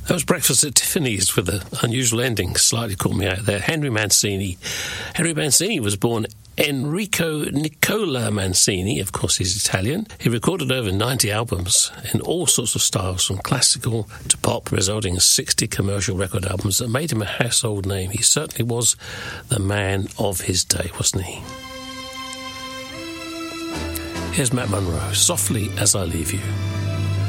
That was Breakfast at Tiffany's with an unusual ending. Slightly caught me out there. Henry Mancini. Henry Mancini was born Enrico Nicola Mancini. Of course, he's Italian. He recorded over 90 albums in all sorts of styles, from classical to pop, resulting in 60 commercial record albums that made him a household name. He certainly was the man of his day, wasn't he? Here's Matt Monro, Softly As I Leave You.